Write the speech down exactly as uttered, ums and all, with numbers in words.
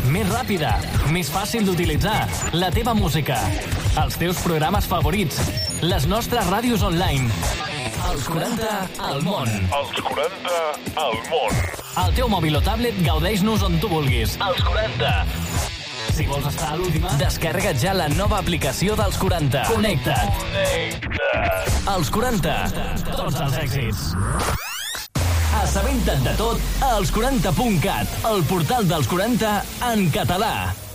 més ràpida, més fàcil d'utilitzar, la teva música, els teus programes favorits, les nostres ràdios online. Els quaranta al món. Els quaranta al món. El teu mòbil o tablet, gaudeix-nos on tu vulguis. Els quaranta. Si vols estar a l'última, descarrega't ja la nova aplicació dels quaranta. Connecta't. Connecta't. Els quaranta. Tots els èxits. Assabenta't de tot a els quaranta punt cat, el portal dels quaranta en català.